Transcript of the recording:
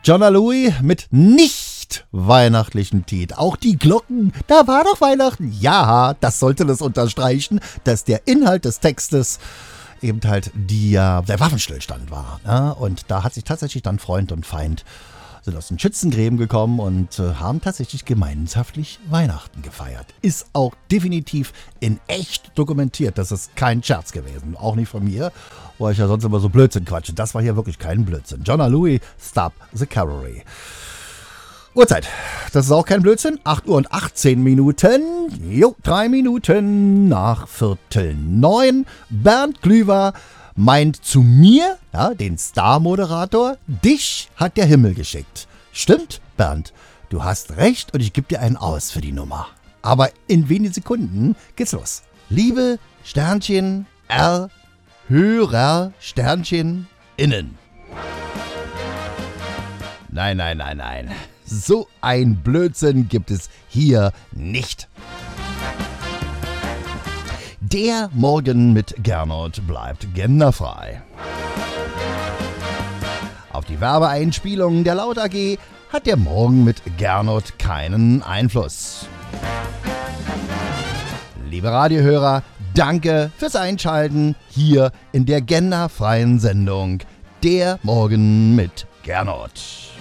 Jonna Louie mit nicht weihnachtlichen Titel. Auch die Glocken, da war doch Weihnachten. Ja, das sollte das unterstreichen, dass der Inhalt des Textes eben halt der Waffenstillstand war. Ne? Und da hat sich tatsächlich dann Freund und Feind sind aus den Schützengräben gekommen und haben tatsächlich gemeinschaftlich Weihnachten gefeiert. Ist auch definitiv in echt dokumentiert. Das ist kein Scherz gewesen. Auch nicht von mir, wo ich ja sonst immer so Blödsinn quatsche. Das war hier wirklich kein Blödsinn. Jonna Louie, Stop the Cavalry. Uhrzeit. Das ist auch kein Blödsinn. 8 Uhr und 18 Minuten. Jo, 3 Minuten nach 8:45. Bernd Glüwer meint zu mir, ja, den Star-Moderator, dich hat der Himmel geschickt. Stimmt, Bernd, du hast recht und ich gebe dir einen aus für die Nummer. Aber in wenigen Sekunden geht's los. Liebe Sternchen R, Hörer Sternchen innen. Nein. So ein Blödsinn gibt es hier nicht. Der Morgen mit Gernot bleibt genderfrei. Auf die Werbeeinspielungen der Laut AG hat der Morgen mit Gernot keinen Einfluss. Liebe Radiohörer, danke fürs Einschalten hier in der genderfreien Sendung Der Morgen mit Gernot.